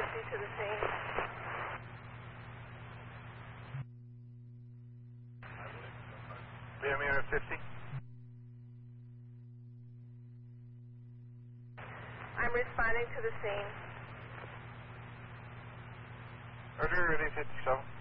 50 to the scene. Liam, you're at 50. I'm responding to the scene. Roger, ready 57.